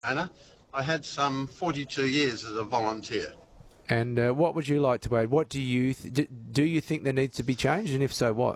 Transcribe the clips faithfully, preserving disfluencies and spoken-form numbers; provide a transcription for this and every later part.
Anna. I had some forty-two years as a volunteer. And uh, what would you like to add? What do you th- do, do you think there needs to be changed, and if so, what?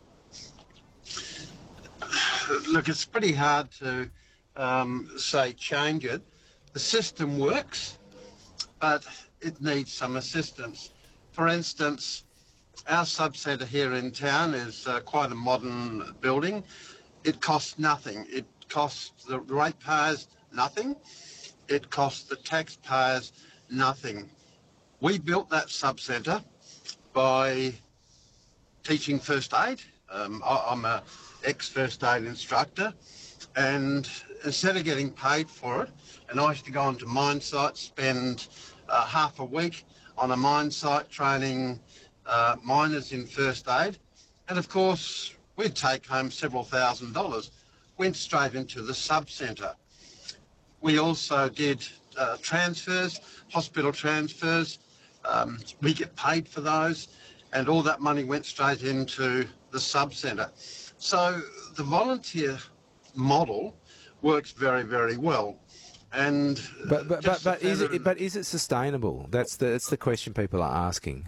Look, it's pretty hard to um, say change it. The system works, but it needs some assistance. For instance, our sub-centre here in town is uh, quite a modern building. It costs nothing. It costs the ratepayers nothing. It costs the taxpayers nothing. We built that sub-centre by teaching first aid. Um, I, I'm a ex-first aid instructor, and instead of getting paid for it, and I used to go onto mine sites, spend uh, half a week on a mine site training uh, miners in first aid, and of course we'd take home several thousand dollars, went straight into the sub-centre. We also did uh, transfers, hospital transfers. Um, we get paid for those, and all that money went straight into the sub-centre. So the volunteer model works very, very well. And but but but, but is it but is it sustainable? That's the that's the question people are asking.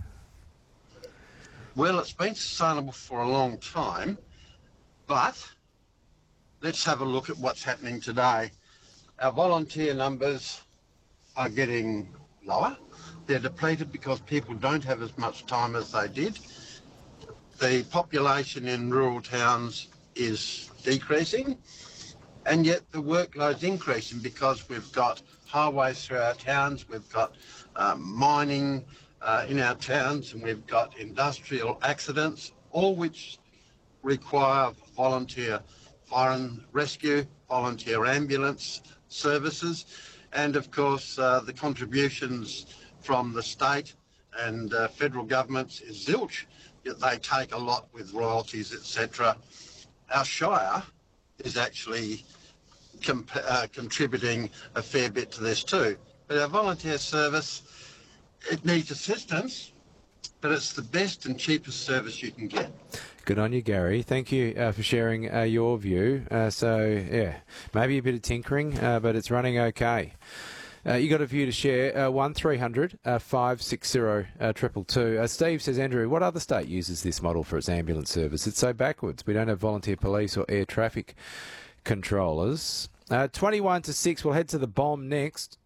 Well, it's been sustainable for a long time, but let's have a look at what's happening today. Our volunteer numbers are getting lower. They're depleted because people don't have as much time as they did. The population in rural towns is decreasing, and yet the workload's increasing because we've got highways through our towns, we've got um, mining uh, in our towns, and we've got industrial accidents, all which require volunteer fire and rescue, volunteer ambulance services, and of course uh, the contributions from the state and uh, federal governments is zilch. They take a lot with royalties, et cetera. Our Shire is actually comp- uh, contributing a fair bit to this too. But our volunteer service, it needs assistance, but it's the best and cheapest service you can get. Good on you, Gary. Thank you uh, for sharing uh, your view. Uh, so, yeah, maybe a bit of tinkering, uh, but it's running okay. Uh, you got a view to share, uh, one three hundred five six zero two two two. Uh, Steve says, Andrew, what other state uses this model for its ambulance service? It's so backwards. We don't have volunteer police or air traffic controllers. Uh, twenty-one to six, we'll head to the bomb next.